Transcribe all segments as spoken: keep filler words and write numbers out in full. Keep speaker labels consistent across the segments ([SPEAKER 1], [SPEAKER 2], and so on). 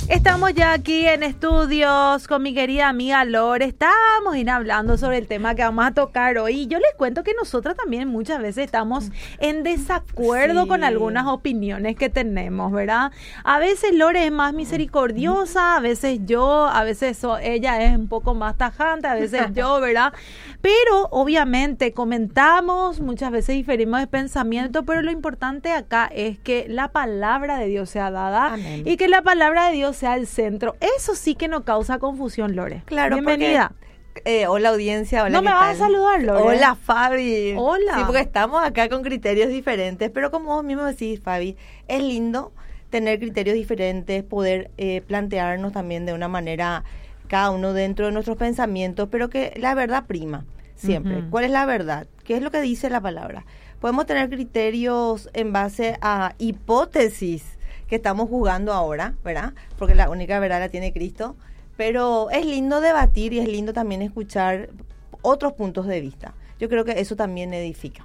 [SPEAKER 1] Estamos ya aquí en estudios con mi querida amiga Lore. Estamos hablando sobre el tema que vamos a tocar hoy. Y yo les cuento que nosotros también muchas veces estamos en desacuerdo sí. con algunas opiniones que tenemos, ¿verdad? A veces Lore es más misericordiosa, a veces yo, a veces so, ella es un poco más tajante, a veces yo, ¿verdad? Pero obviamente comentamos, muchas veces diferimos de pensamiento, pero lo importante acá es que la palabra de Dios sea dada. Amén. Y que la palabra de Dios sea el centro. Eso sí que no causa confusión, Lore.
[SPEAKER 2] Claro,
[SPEAKER 1] bienvenida.
[SPEAKER 2] Porque, eh, hola audiencia, hola.
[SPEAKER 1] No me vas a saludar, Lore.
[SPEAKER 2] Hola, Fabi.
[SPEAKER 1] Hola.
[SPEAKER 2] Sí, porque estamos acá con criterios diferentes, pero como vos mismo decís, Fabi, es lindo tener criterios diferentes, poder eh, plantearnos también de una manera, cada uno dentro de nuestros pensamientos, pero que la verdad prima, siempre. Uh-huh. ¿Cuál es la verdad? ¿Qué es lo que dice la palabra? Podemos tener criterios en base a hipótesis que estamos jugando ahora, ¿verdad? Porque la única verdad la tiene Cristo, pero es lindo debatir y es lindo también escuchar otros puntos de vista. Yo creo que eso también edifica.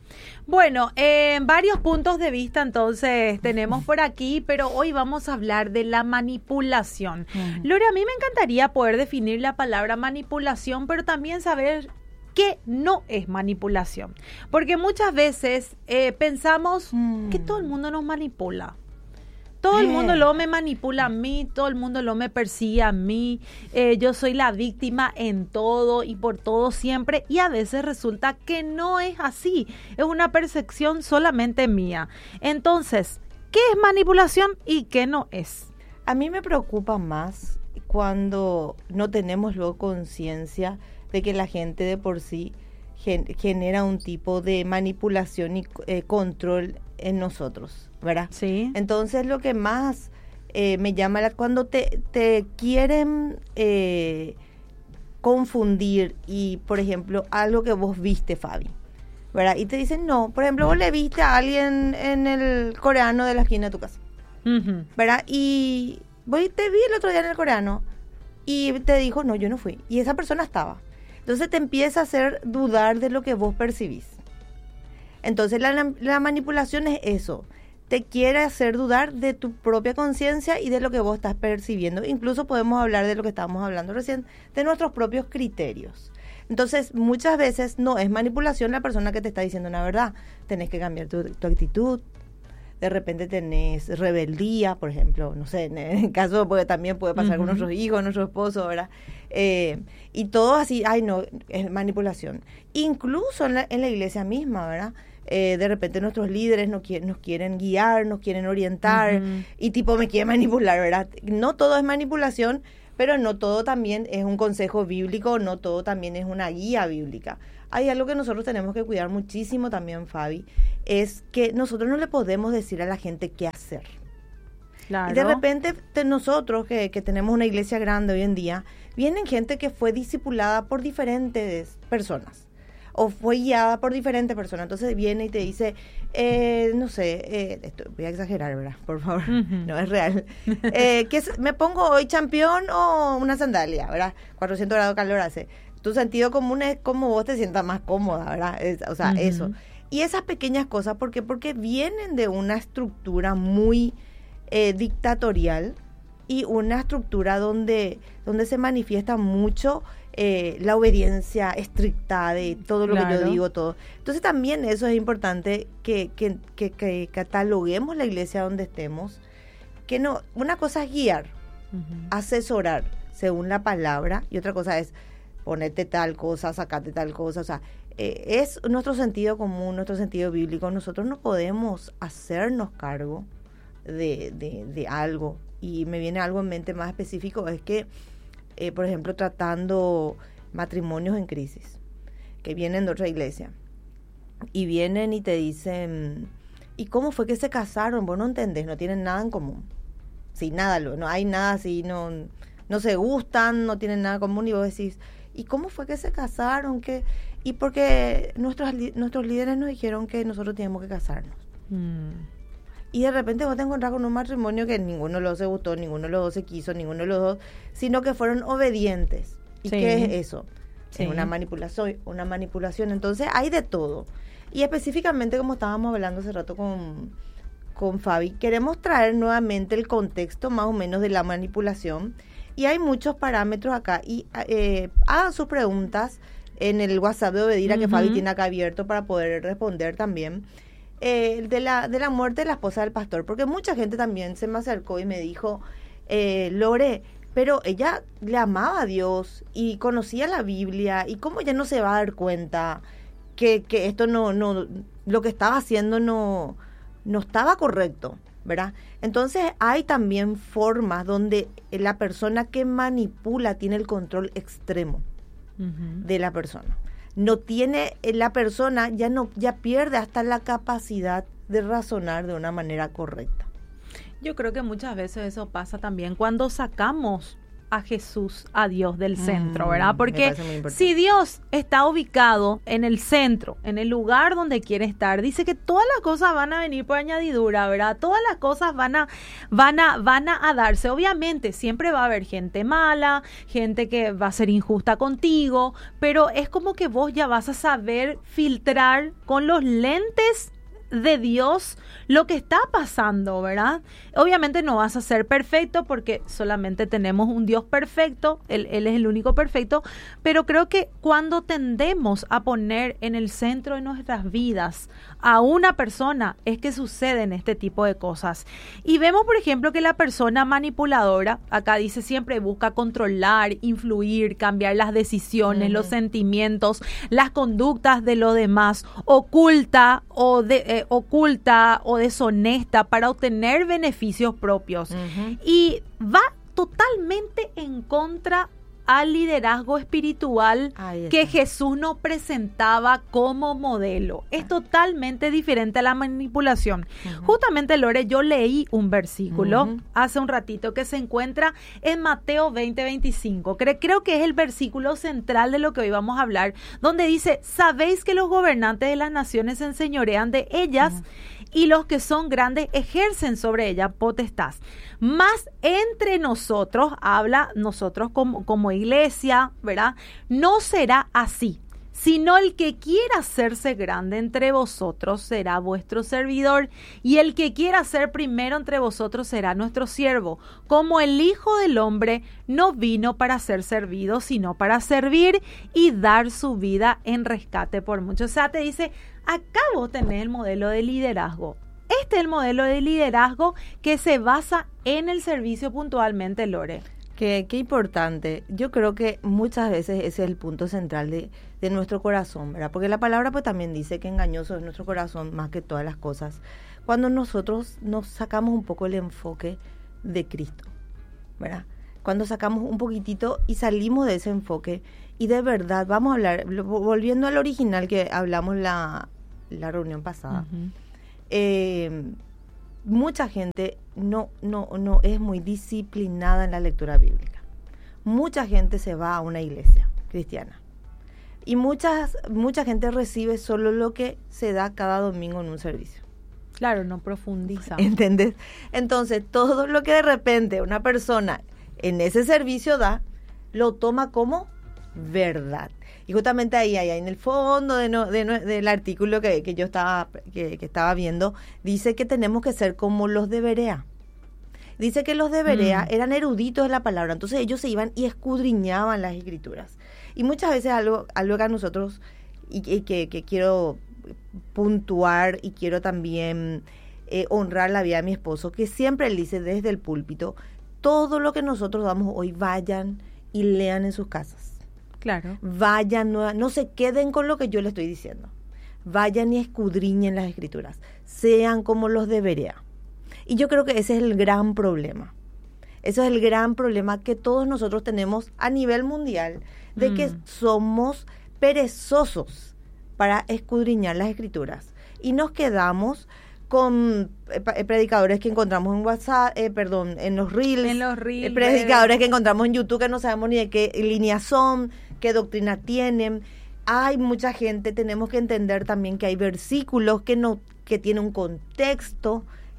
[SPEAKER 1] Bueno, eh, varios puntos de vista entonces tenemos por aquí, pero hoy vamos a hablar de la manipulación. Uh-huh. Lore, a mí me encantaría poder definir la palabra manipulación, pero también saber qué no es manipulación. Porque muchas veces eh, pensamos mm. que todo el mundo nos manipula. Todo el mundo lo me manipula a mí, todo el mundo lo me persigue a mí, eh, yo soy la víctima en todo y por todo siempre, y a veces resulta que no es así, es una percepción solamente mía. Entonces, ¿qué es manipulación y qué no es?
[SPEAKER 2] A mí me preocupa más cuando no tenemos luego conciencia de que la gente de por sí gen- genera un tipo de manipulación y eh, control en nosotros, ¿verdad?
[SPEAKER 1] Sí.
[SPEAKER 2] Entonces lo que más eh, me llama la cuando te, te quieren eh, confundir y, por ejemplo, algo que vos viste, Fabi, ¿verdad? Y te dicen, no, por ejemplo, vos le viste a alguien en el coreano de la esquina de tu casa, uh-huh. ¿verdad? Y vos te vi el otro día en el coreano y te dijo, no, yo no fui. Y esa persona estaba. Entonces te empieza a hacer dudar de lo que vos percibís. Entonces la, la manipulación es eso, te quiere hacer dudar de tu propia conciencia y de lo que vos estás percibiendo. Incluso podemos hablar de lo que estábamos hablando recién, de nuestros propios criterios. Entonces muchas veces no es manipulación la persona que te está diciendo una verdad, tenés que cambiar tu, tu actitud, de repente tenés rebeldía, por ejemplo, no sé, en el caso puede, también puede pasar uh-huh. con nuestros hijos, nuestro esposo, ¿verdad? Eh, y todo así, ay no, es manipulación. Incluso en la, en la iglesia misma, ¿verdad? Eh, de repente nuestros líderes nos quieren, nos quieren guiar, nos quieren orientar uh-huh. y tipo me quieren manipular, ¿verdad? No todo es manipulación, pero no todo también es un consejo bíblico, no todo también es una guía bíblica. Hay algo que nosotros tenemos que cuidar muchísimo también, Fabi, es que nosotros no le podemos decir a la gente qué hacer.
[SPEAKER 1] Claro.
[SPEAKER 2] Y de repente te, nosotros que, que tenemos una iglesia grande hoy en día, vienen gente que fue discipulada por diferentes personas o fue guiada por diferentes personas. Entonces viene y te dice, eh, no sé, eh, esto, voy a exagerar, ¿verdad? Por favor, uh-huh. no es real. Eh, ¿qué es, ¿Me pongo hoy champión o una sandalia, ¿verdad? cuatrocientos grados calor hace. Tu sentido común es como vos te sientas más cómoda, ¿verdad? Es, o sea, uh-huh. eso. Y esas pequeñas cosas, ¿por qué? Porque vienen de una estructura muy eh, dictatorial y una estructura donde, donde se manifiesta mucho eh, la obediencia estricta de todo lo claro. que yo digo, todo. Entonces también eso es importante que, que, que, que cataloguemos la iglesia donde estemos. Que no, una cosa es guiar, uh-huh. asesorar según la palabra, y otra cosa es ponete tal cosa, sacate tal cosa, o sea, eh, es nuestro sentido común, nuestro sentido bíblico. Nosotros no podemos hacernos cargo de, de, de algo. Y me viene algo en mente más específico, es que, eh, por ejemplo, tratando matrimonios en crisis, que vienen de otra iglesia, y vienen y te dicen, ¿y cómo fue que se casaron? Vos no entendés, no tienen nada en común. Sí, nada, no hay nada así, no, no se gustan, no tienen nada en común, y vos decís, ¿y cómo fue que se casaron? ¿Qué? Y porque nuestros, nuestros líderes nos dijeron que nosotros teníamos que casarnos. Mm. Y de repente vos te encontrás con un matrimonio que ninguno de los dos se gustó, ninguno de los dos se quiso, ninguno de los dos, sino que fueron obedientes. ¿Y sí. qué es eso? Sí. Es una manipulación, una manipulación. Entonces hay de todo. Y específicamente, como estábamos hablando hace rato con, con Fabi, queremos traer nuevamente el contexto más o menos de la manipulación. Y hay muchos parámetros acá. Y eh, hagan sus preguntas en el WhatsApp de Obedira, uh-huh, que Fabi tiene acá abierto para poder responder también. Eh, de la de la muerte de la esposa del pastor. Porque mucha gente también se me acercó y me dijo, eh, Lore, pero ella le amaba a Dios y conocía la Biblia. ¿Y cómo ella no se va a dar cuenta que, que esto no, no, lo que estaba haciendo no, no estaba correcto? ¿Verdad? Entonces hay también formas donde la persona que manipula tiene el control extremo uh-huh. de la persona. No tiene, la persona ya no, ya pierde hasta la capacidad de razonar de una manera correcta.
[SPEAKER 1] Yo creo que muchas veces eso pasa también cuando sacamos a Jesús, a Dios del centro, ¿verdad? Porque si Dios está ubicado en el centro, en el lugar donde quiere estar, dice que todas las cosas van a venir por añadidura, ¿verdad? Todas las cosas van a, van a, van a, a darse. Obviamente, siempre va a haber gente mala, gente que va a ser injusta contigo, pero es como que vos ya vas a saber filtrar con los lentes de Dios lo que está pasando, ¿verdad? Obviamente no vas a ser perfecto porque solamente tenemos un Dios perfecto, él, él es el único perfecto, pero creo que cuando tendemos a poner en el centro de nuestras vidas a una persona es que suceden este tipo de cosas. Y vemos, por ejemplo, que la persona manipuladora, acá dice siempre busca controlar, influir, cambiar las decisiones, uh-huh. los sentimientos, las conductas de los demás, oculta o de, eh, oculta o deshonesta para obtener beneficios propios uh-huh. y va totalmente en contra al liderazgo espiritual que Jesús nos presentaba como modelo. Es totalmente diferente a la manipulación. Uh-huh. Justamente, Lore, yo leí un versículo uh-huh. hace un ratito que se encuentra en Mateo veinte veinticinco. Creo, creo que es el versículo central de lo que hoy vamos a hablar, donde dice, sabéis que los gobernantes de las naciones se enseñorean de ellas uh-huh. y los que son grandes ejercen sobre ella potestad. Más entre nosotros, habla nosotros como, como iglesia, ¿verdad? No será así, sino el que quiera hacerse grande entre vosotros será vuestro servidor, y el que quiera ser primero entre vosotros será nuestro siervo. Como el Hijo del Hombre no vino para ser servido, sino para servir y dar su vida en rescate por muchos. O sea, te dice, acá vos tenés el modelo de liderazgo. Este es el modelo de liderazgo que se basa en el servicio puntualmente, Lore.
[SPEAKER 2] Qué, qué importante. Yo creo que muchas veces ese es el punto central de, de nuestro corazón, ¿verdad? Porque la palabra pues también dice que engañoso es nuestro corazón más que todas las cosas. Cuando nosotros nos sacamos un poco el enfoque de Cristo, ¿verdad? Cuando sacamos un poquitito y salimos de ese enfoque y de verdad, vamos a hablar, volviendo al original que hablamos la, la reunión pasada, uh-huh. eh, mucha gente no, no, no es muy disciplinada en la lectura bíblica. Mucha gente se va a una iglesia cristiana y muchas, mucha gente recibe solo lo que se da cada domingo en un servicio.
[SPEAKER 1] Claro, no profundiza.
[SPEAKER 2] ¿Entendés? Entonces, todo lo que de repente una persona en ese servicio da, lo toma como verdad. Y justamente ahí, ahí en el fondo de no, de no, del artículo que, que yo estaba, que, que estaba viendo, dice que tenemos que ser como los de Berea. Dice que los de Berea mm. eran eruditos de la palabra, entonces ellos se iban y escudriñaban las escrituras. Y muchas veces algo, algo que a nosotros, y, y que, que quiero puntuar y quiero también eh, honrar la vida de mi esposo, que siempre él dice desde el púlpito, todo lo que nosotros damos hoy, vayan y lean en sus casas.
[SPEAKER 1] Claro.
[SPEAKER 2] Vayan, no, no se queden con lo que yo les estoy diciendo. Vayan y escudriñen las escrituras. Sean como los de Berea. Y yo creo que ese es el gran problema. Ese es el gran problema que todos nosotros tenemos a nivel mundial, de mm. que somos perezosos para escudriñar las escrituras. Y nos quedamos con eh, predicadores que encontramos en WhatsApp, eh, perdón, en los Reels,
[SPEAKER 1] en los reels
[SPEAKER 2] eh, predicadores que encontramos en YouTube que no sabemos ni de qué línea son, qué doctrina tienen. Hay mucha gente, tenemos que entender también que hay versículos que no que tienen un contexto, que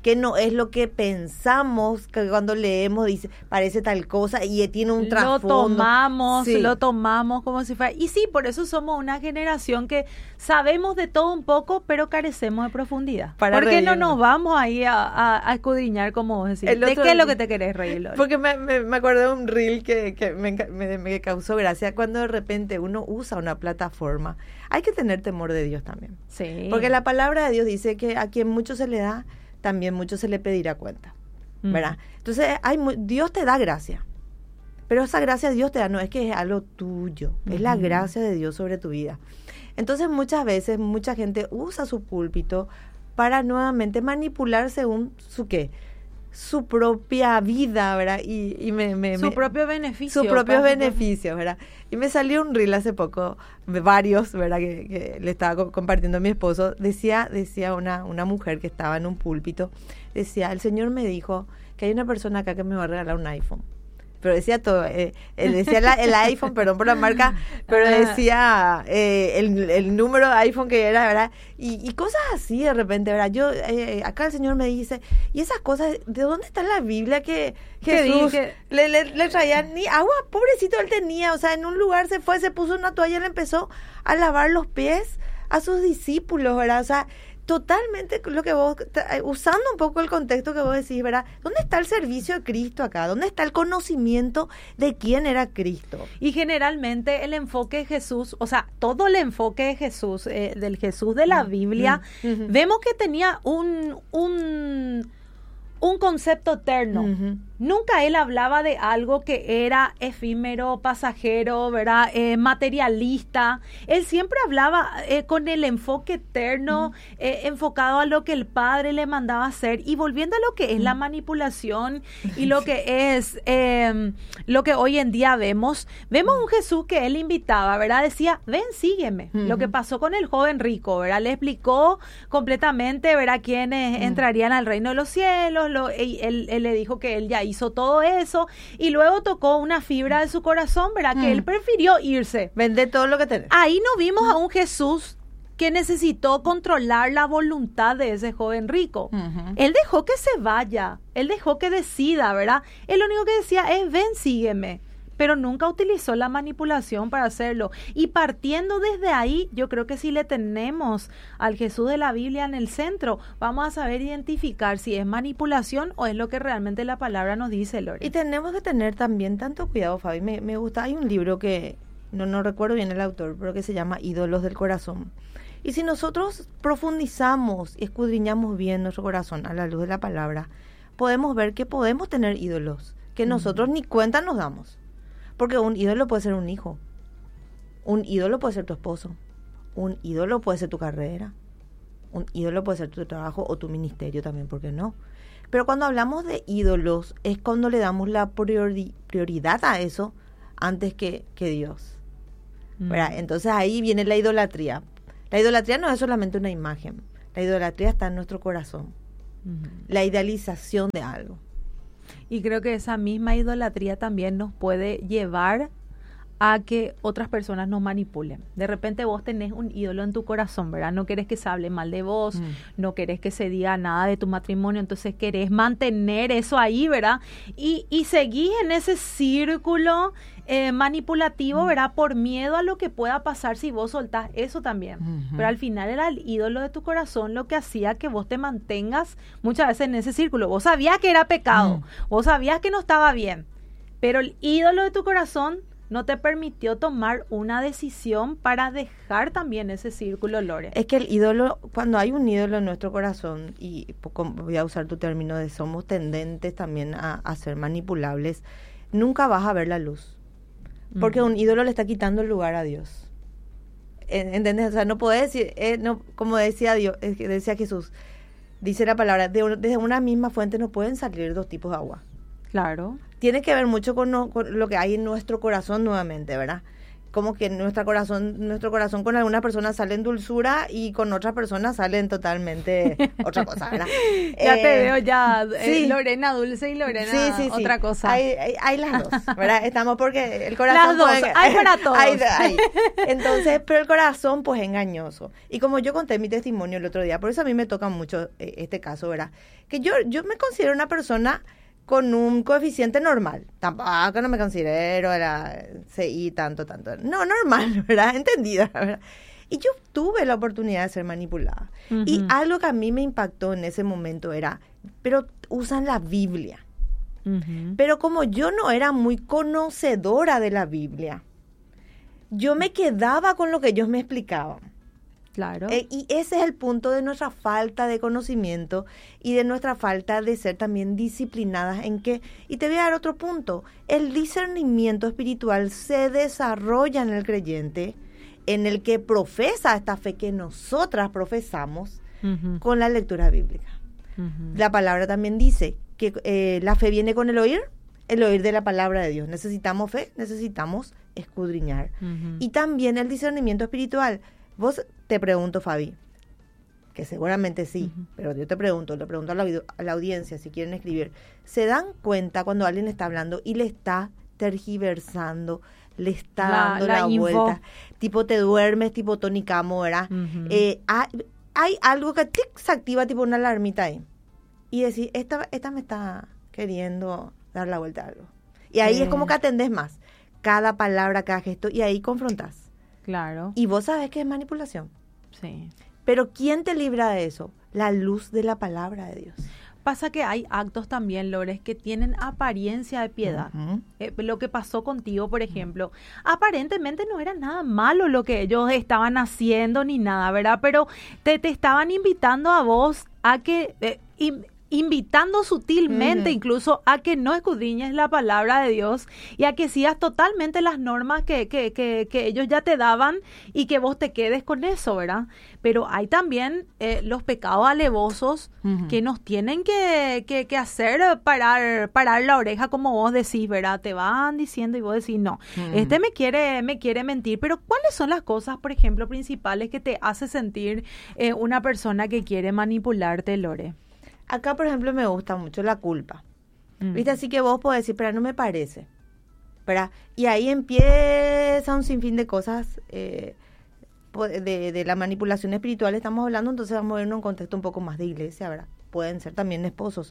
[SPEAKER 2] que no es lo que pensamos, que cuando leemos dice, parece tal cosa y tiene un trasfondo.
[SPEAKER 1] Lo tomamos,
[SPEAKER 2] sí.
[SPEAKER 1] lo tomamos como si fuera... Y sí, por eso somos una generación que sabemos de todo un poco, pero carecemos de profundidad. Para ¿Por qué no nos vamos ahí a, a, a escudriñar, como vos decís? ¿De qué es lo que te querés reír, Lore?
[SPEAKER 2] Porque me, me, me acordé de un reel que, que me, me, me causó gracia cuando de repente uno usa una plataforma. Hay que tener temor de Dios también.
[SPEAKER 1] Sí.
[SPEAKER 2] Porque la palabra de Dios dice que a quien mucho se le da, también mucho se le pedirá cuenta, ¿verdad? Mm. Entonces, hay, Dios te da gracia, pero esa gracia Dios te da, no es que es algo tuyo, mm. es la gracia de Dios sobre tu vida. Entonces, muchas veces, mucha gente usa su púlpito para nuevamente manipular según su qué, su propia vida, ¿verdad? Y, y me, me,
[SPEAKER 1] su
[SPEAKER 2] me,
[SPEAKER 1] propio beneficio.
[SPEAKER 2] Sus propios beneficios, ¿verdad? Y me salió un reel hace poco, varios, ¿verdad? Que, que le estaba compartiendo a mi esposo. Decía, decía una, una mujer que estaba en un púlpito, decía, el Señor me dijo que hay una persona acá que me va a regalar un iPhone. Pero decía todo, eh, eh, decía la, el iPhone, perdón por la marca, pero decía eh, el, el número de iPhone que era, ¿verdad? Y, y cosas así de repente, ¿verdad? Yo, eh, acá el Señor me dice, y esas cosas, ¿de dónde está la Biblia que Jesús le, le, le traía ni agua? Pobrecito él tenía, o sea, en un lugar se fue, se puso una toalla y le empezó a lavar los pies a sus discípulos, ¿verdad? O sea, totalmente lo que vos, usando un poco el contexto que vos decís, ¿verdad? ¿Dónde está el servicio de Cristo acá? ¿Dónde está el conocimiento de quién era Cristo?
[SPEAKER 1] Y generalmente el enfoque de Jesús, o sea, todo el enfoque de Jesús, eh, del Jesús de la Biblia, uh-huh. vemos que tenía un, un, un concepto eterno. Uh-huh. Nunca él hablaba de algo que era efímero, pasajero, ¿verdad? Eh, materialista. Él siempre hablaba eh, con el enfoque eterno, mm. eh, enfocado a lo que el Padre le mandaba hacer. Y volviendo a lo que es mm. la manipulación y lo que es eh, lo que hoy en día vemos, vemos un Jesús que él invitaba, ¿verdad? Decía, ven, sígueme. Mm. Lo que pasó con el joven rico, ¿verdad? Le explicó completamente, ¿verdad? Quiénes mm. entrarían al reino de los cielos. Lo, él, él, él le dijo que él ya hizo todo eso y luego tocó una fibra de su corazón, ¿verdad? Mm. Que él prefirió irse.
[SPEAKER 2] Vende todo lo que tenés.
[SPEAKER 1] Ahí no vimos mm. a un Jesús que necesitó controlar la voluntad de ese joven rico. Uh-huh. Él dejó que se vaya, él dejó que decida, ¿verdad? Él lo único que decía es, ven, sígueme. Pero nunca utilizó la manipulación para hacerlo. Y partiendo desde ahí, yo creo que si le tenemos al Jesús de la Biblia en el centro, vamos a saber identificar si es manipulación o es lo que realmente la palabra nos dice, Lore.
[SPEAKER 2] Y tenemos que tener también tanto cuidado, Fabi. Me, me gusta, hay un libro que, no, no recuerdo bien el autor, pero que se llama Ídolos del Corazón. Y si nosotros profundizamos y escudriñamos bien nuestro corazón a la luz de la palabra, podemos ver que podemos tener ídolos, que nosotros mm. ni cuenta nos damos. Porque un ídolo puede ser un hijo, un ídolo puede ser tu esposo, un ídolo puede ser tu carrera, un ídolo puede ser tu trabajo o tu ministerio también, ¿por qué no? Pero cuando hablamos de ídolos es cuando le damos la priori- prioridad a eso antes que, que Dios. Mm. ¿Verdad? Entonces ahí viene la idolatría. La idolatría no es solamente una imagen, la idolatría está en nuestro corazón, mm. la idealización de algo.
[SPEAKER 1] Y creo que esa misma idolatría también nos puede llevar a que otras personas nos manipulen. De repente vos tenés un ídolo en tu corazón, ¿verdad? No querés que se hable mal de vos, mm. no querés que se diga nada de tu matrimonio, entonces querés mantener eso ahí, ¿verdad? Y, y seguís en ese círculo eh, manipulativo, mm. ¿verdad? Por miedo a lo que pueda pasar si vos soltás eso también. Mm-hmm. Pero al final era el ídolo de tu corazón lo que hacía que vos te mantengas muchas veces en ese círculo. Vos sabías que era pecado, mm. vos sabías que no estaba bien, pero el ídolo de tu corazón no te permitió tomar una decisión para dejar también ese círculo, Lore.
[SPEAKER 2] Es que el ídolo, cuando hay un ídolo en nuestro corazón, y voy a usar tu término de somos tendentes también a, a ser manipulables, nunca vas a ver la luz. Porque uh-huh. un ídolo le está quitando el lugar a Dios. ¿Entendés? O sea, no podés decir, eh, no, como decía Dios, eh, decía Jesús, dice la palabra, de, desde una misma fuente no pueden salir dos tipos de agua.
[SPEAKER 1] Claro.
[SPEAKER 2] Tiene que ver mucho con, no, con lo que hay en nuestro corazón nuevamente, ¿verdad? como que nuestro corazón, nuestro corazón con algunas personas sale en dulzura y con otras personas salen totalmente otra cosa, ¿verdad?
[SPEAKER 1] Ya
[SPEAKER 2] eh,
[SPEAKER 1] te veo ya, eh,
[SPEAKER 2] sí.
[SPEAKER 1] Lorena dulce y Lorena
[SPEAKER 2] sí, sí, sí.
[SPEAKER 1] otra cosa.
[SPEAKER 2] Hay, hay, hay las dos, ¿verdad? Estamos porque el corazón...
[SPEAKER 1] Las dos,
[SPEAKER 2] pues,
[SPEAKER 1] hay para todos.
[SPEAKER 2] Hay, hay. Entonces, pero el corazón pues es engañoso. Y como yo conté mi testimonio el otro día, por eso a mí me toca mucho eh, este caso, ¿verdad? Que yo, yo me considero una persona con un coeficiente normal. Tampoco no me considero la C I tanto, tanto. No, normal, ¿verdad? Entendida, ¿verdad? Y yo tuve la oportunidad de ser manipulada. Uh-huh. Y algo que a mí me impactó en ese momento era, pero usan la Biblia. Uh-huh. Pero como yo no era muy conocedora de la Biblia, yo me quedaba con lo que ellos me explicaban.
[SPEAKER 1] Claro.
[SPEAKER 2] Eh, y ese es el punto de nuestra falta de conocimiento y de nuestra falta de ser también disciplinadas en que, y te voy a dar otro punto, el discernimiento espiritual se desarrolla en el creyente, en el que profesa esta fe que nosotras profesamos uh-huh. con la lectura bíblica. Uh-huh. La palabra también dice que eh, la fe viene con el oír, el oír de la palabra de Dios. Necesitamos fe, necesitamos escudriñar. Uh-huh. Y también el discernimiento espiritual. Vos te pregunto, Fabi, que seguramente sí, uh-huh. pero yo te pregunto, le pregunto a la, a la audiencia si quieren escribir, ¿se dan cuenta cuando alguien está hablando y le está tergiversando, le está la, dando la, la vuelta? Tipo te duermes, tipo Tony Camo, ¿verdad? Uh-huh. Eh, hay, hay algo que tic, se activa tipo una alarmita ahí. Y decir, esta, esta me está queriendo dar la vuelta a algo. Y ahí sí. es como que atendés más. Cada palabra, cada gesto, y ahí confrontás.
[SPEAKER 1] Claro.
[SPEAKER 2] Y vos sabés que es manipulación.
[SPEAKER 1] Sí.
[SPEAKER 2] Pero ¿quién te libra de eso? La luz de la palabra de Dios.
[SPEAKER 1] Pasa que hay actos también, Lores, que tienen apariencia de piedad. Uh-huh. Eh, lo que pasó contigo, por ejemplo, uh-huh. aparentemente no era nada malo lo que ellos estaban haciendo ni nada, ¿verdad? Pero te, te estaban invitando a vos a que... Eh, in, invitando sutilmente uh-huh. incluso a que no escudriñes la palabra de Dios y a que sigas totalmente las normas que, que, que, que ellos ya te daban y que vos te quedes con eso, ¿verdad? Pero hay también eh, los pecados alevosos uh-huh. que nos tienen que, que, que hacer parar, parar la oreja, como vos decís, ¿verdad? Te van diciendo y vos decís, no, uh-huh. este me quiere, me quiere mentir, pero ¿cuáles son las cosas, por ejemplo, principales que te hace sentir eh, una persona que quiere manipularte, Lore?
[SPEAKER 2] Acá, por ejemplo, me gusta mucho la culpa. Mm. ¿Viste? Así que vos podés decir, pero no me parece. ¿Verdad? Y ahí empieza un sinfín de cosas eh, de, de la manipulación espiritual. Estamos hablando, entonces vamos a ver en un contexto un poco más de iglesia, ¿verdad? Pueden ser también esposos.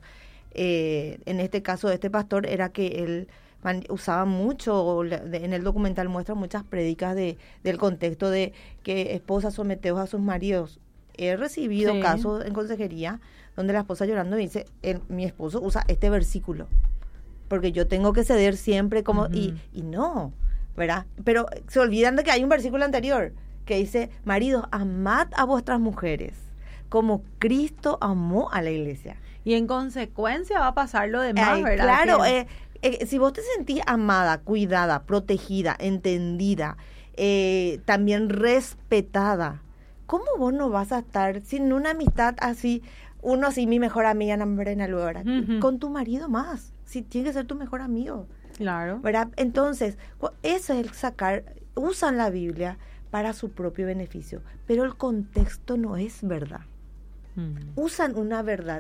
[SPEAKER 2] Eh, en este caso de este pastor era que él man, usaba mucho, de, en el documental muestra muchas prédicas de, del contexto de que esposas someteos a sus maridos. He recibido sí. casos en consejería donde la esposa llorando me dice, el, mi esposo usa este versículo, porque yo tengo que ceder siempre como, uh-huh. y, y no, ¿verdad? Pero se olvidan de que hay un versículo anterior que dice, maridos, amad a vuestras mujeres como Cristo amó a la iglesia.
[SPEAKER 1] Y en consecuencia va a pasar lo demás,
[SPEAKER 2] Ay,
[SPEAKER 1] ¿verdad?
[SPEAKER 2] Claro, que... eh, eh, si vos te sentís amada, cuidada, protegida, entendida, eh, también respetada, ¿cómo vos no vas a estar sin una amistad así, uno así, mi mejor amiga en Ambrena Luera, uh-huh. con tu marido más? Si tiene que ser tu mejor amigo.
[SPEAKER 1] Claro.
[SPEAKER 2] ¿Verdad? Entonces, eso es el sacar, usan la Biblia para su propio beneficio, pero el contexto no es verdad. Uh-huh. Usan una verdad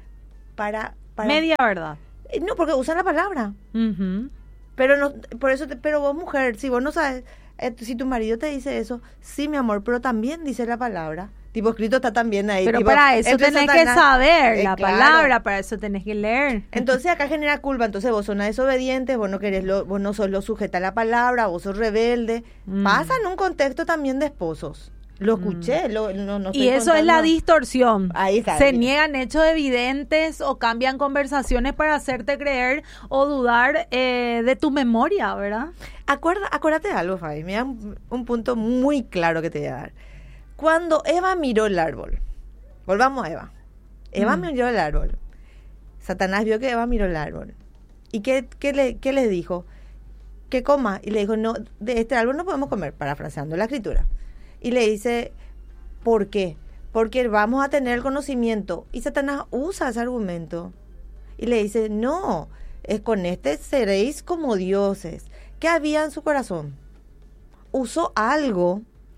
[SPEAKER 2] para... para
[SPEAKER 1] media verdad.
[SPEAKER 2] No, porque usan la palabra.
[SPEAKER 1] Uh-huh.
[SPEAKER 2] Pero no, por eso, te, pero vos mujer, si vos no sabes... Eh, si tu marido te dice eso, sí, mi amor, pero también dice la palabra. Tipo, escrito está también ahí.
[SPEAKER 1] Pero
[SPEAKER 2] tipo,
[SPEAKER 1] para eso tenés Satanás, que saber eh, la claro. palabra, para eso tenés que leer.
[SPEAKER 2] Entonces acá genera culpa. Entonces vos sos una desobediente, vos no querés lo, vos no sos lo sujeta a la palabra, vos sos rebelde. Mm. Pasa en un contexto también de esposos. Lo escuché, mm. lo, no, no estoy
[SPEAKER 1] Y eso
[SPEAKER 2] contando.
[SPEAKER 1] Es la distorsión.
[SPEAKER 2] Ahí está.
[SPEAKER 1] Se niegan hechos evidentes o cambian conversaciones para hacerte creer o dudar eh, de tu memoria, ¿verdad?
[SPEAKER 2] Acuerda, acuérdate de algo, Fabi. Mira un, un punto muy claro que te voy a dar. Cuando Eva miró el árbol, volvamos a Eva. Eva mm. miró el árbol. Satanás vio que Eva miró el árbol. ¿Y qué, qué, le, qué le dijo? Que coma. Y le dijo, no, de este árbol no podemos comer, parafraseando la escritura. Y le dice, ¿por qué? Porque vamos a tener el conocimiento. Y Satanás usa ese argumento. Y le dice, no, es con este seréis como dioses. ¿Qué había en su corazón? usó algo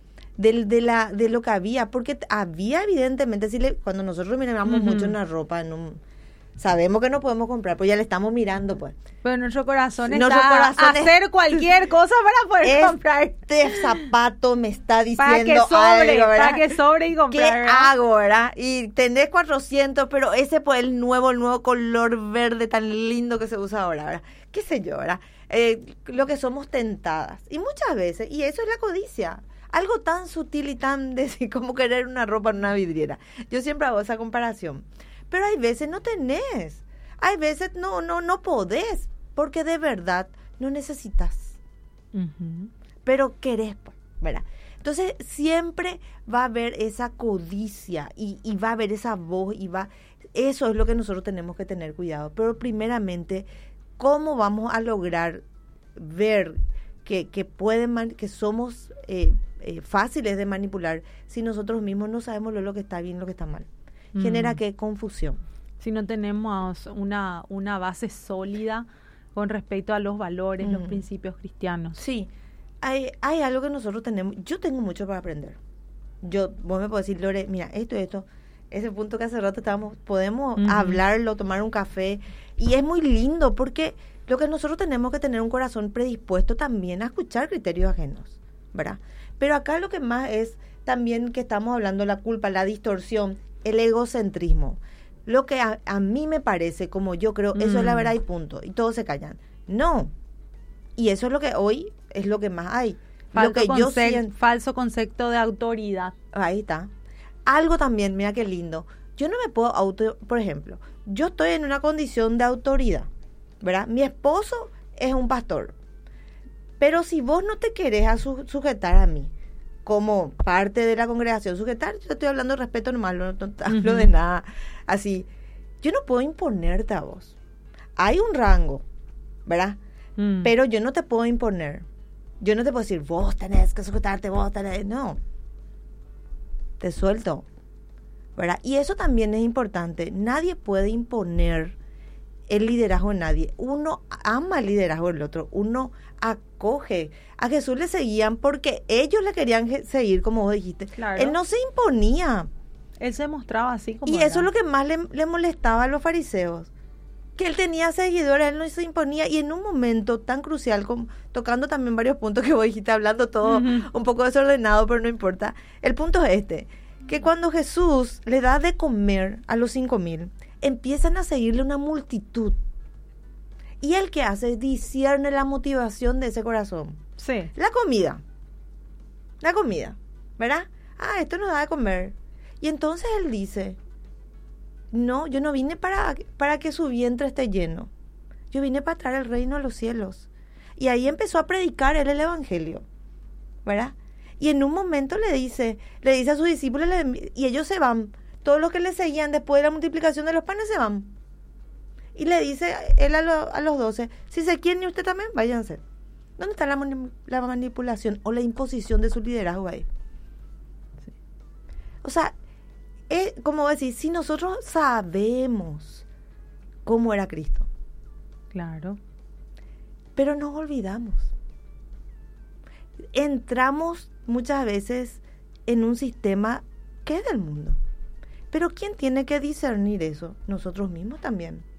[SPEAKER 2] de, de, la, de lo que había, porque había evidentemente, si le, cuando nosotros miramos uh-huh. mucho una ropa, en un, sabemos que no podemos comprar, pues ya le estamos mirando, pues.
[SPEAKER 1] Pero nuestro corazón
[SPEAKER 2] nuestro
[SPEAKER 1] está
[SPEAKER 2] corazón
[SPEAKER 1] a hacer
[SPEAKER 2] es,
[SPEAKER 1] cualquier cosa para poder comprar.
[SPEAKER 2] Este zapato me está diciendo
[SPEAKER 1] para que sobre,
[SPEAKER 2] algo, ¿verdad?
[SPEAKER 1] Para que sobre y comprar.
[SPEAKER 2] ¿Qué ¿verdad? hago, verdad? Y tenés cuatrocientos, pero ese pues el nuevo, el nuevo color verde tan lindo que se usa ahora, ¿verdad? Qué sé yo, ¿verdad? Eh, lo que somos tentadas. Y muchas veces, y eso es la codicia. Algo tan sutil y tan de, como querer una ropa en una vidriera. Yo siempre hago esa comparación. Pero hay veces no tenés. Hay veces no, no, no podés. Porque de verdad no necesitas. Uh-huh. Pero querés, ¿verdad? Entonces siempre va a haber esa codicia y, y va a haber esa voz y va... Eso es lo que nosotros tenemos que tener cuidado. Pero primeramente, ¿cómo vamos a lograr ver que, que, pueden man, que somos eh, eh, fáciles de manipular si nosotros mismos no sabemos lo, lo que está bien y lo que está mal? Mm. Genera qué confusión.
[SPEAKER 1] Si no tenemos una, una base sólida con respecto a los valores, mm. los principios cristianos.
[SPEAKER 2] Sí, hay, hay algo que nosotros tenemos. Yo tengo mucho para aprender. Yo, vos me podés decir, Lore, mira, esto y esto, ese punto que hace rato estábamos, podemos uh-huh. hablarlo, tomar un café, y es muy lindo porque lo que nosotros tenemos que tener un corazón predispuesto también a escuchar criterios ajenos, ¿verdad? Pero acá lo que más es también que estamos hablando la culpa, la distorsión, el egocentrismo. Lo que a, a mí me parece, como yo creo, mm. eso es la verdad y punto. Y todos se callan. No. Y eso es lo que hoy es lo que más hay.
[SPEAKER 1] Falso,
[SPEAKER 2] lo que
[SPEAKER 1] concept,
[SPEAKER 2] yo siento,
[SPEAKER 1] falso concepto de autoridad.
[SPEAKER 2] Ahí está. Algo también, mira qué lindo. Yo no me puedo auto, por ejemplo, yo estoy en una condición de autoridad, ¿verdad? Mi esposo es un pastor. Pero si vos no te querés a su, sujetar a mí como parte de la congregación, sujetar, yo estoy hablando de respeto normal, no, no hablo uh-huh. de nada así. Yo no puedo imponerte a vos. Hay un rango, ¿verdad? Mm. Pero yo no te puedo imponer. Yo no te puedo decir, vos tenés que sujetarte, vos tenés... No. Te suelto, ¿verdad? Y eso también es importante. Nadie puede imponer el liderazgo de nadie. Uno ama el liderazgo del otro. Uno acoge. A Jesús le seguían porque ellos le querían seguir, como vos dijiste. Claro. Él no se imponía.
[SPEAKER 1] Él se mostraba así como
[SPEAKER 2] Y
[SPEAKER 1] era.
[SPEAKER 2] eso es lo que más le, le molestaba a los fariseos. Que él tenía seguidores, él no se imponía. Y en un momento tan crucial, como, tocando también varios puntos que vos dijiste, hablando todo uh-huh. un poco desordenado, pero no importa. El punto es este, que cuando Jesús le da de comer a los cinco mil, empiezan a seguirle una multitud. Y él que hace, discierne la motivación de ese corazón.
[SPEAKER 1] Sí.
[SPEAKER 2] La comida. La comida, ¿verdad? Ah, esto nos da de comer. Y entonces él dice, no, yo no vine para, para que su vientre esté lleno. Yo vine para traer el reino a los cielos. Y ahí empezó a predicar él el evangelio, ¿verdad? Y en un momento le dice, le dice a sus discípulos, le, y ellos se van. Todos los que le seguían después de la multiplicación de los panes se van. Y le dice él a, lo, a los doce, si se quieren y usted también, váyanse. ¿Dónde está la, la manipulación o la imposición de su liderazgo ahí? Sí. O sea, es, como decir, si nosotros sabemos cómo era Cristo.
[SPEAKER 1] Claro.
[SPEAKER 2] Pero nos olvidamos. Entramos muchas veces en un sistema que es del mundo. Pero ¿quién tiene que discernir eso? Nosotros mismos también.